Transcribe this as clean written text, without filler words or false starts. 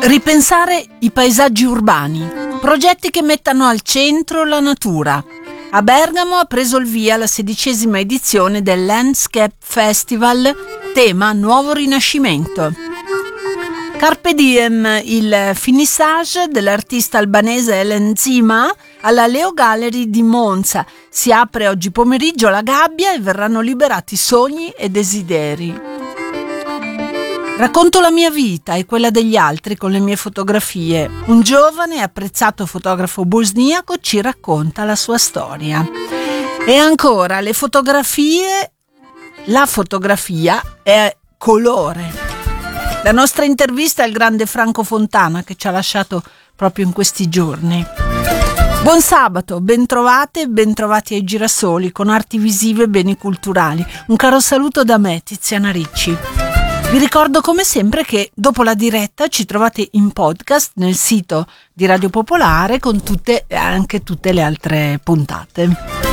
Ripensare i paesaggi urbani, progetti che mettano al centro la natura. A Bergamo ha preso il via la 16ª edizione del Landscape Festival, tema Nuovo Rinascimento. Carpe Diem, il finissage dell'artista albanese Helen Zima alla Leo Gallery di Monza. Si apre oggi pomeriggio la gabbia e verranno liberati sogni e desideri. Racconto la mia vita e quella degli altri con le mie fotografie. Un giovane e apprezzato fotografo bosniaco ci racconta la sua storia. E ancora, le fotografie, la fotografia è colore. La nostra intervista al grande Franco Fontana, che ci ha lasciato proprio in questi giorni. Buon sabato, bentrovate e bentrovati ai Girasoli con arti visive e beni culturali. Un caro saluto da me, Tiziana Ricci. Vi ricordo come sempre che dopo la diretta ci trovate in podcast nel sito di Radio Popolare con tutte le altre puntate.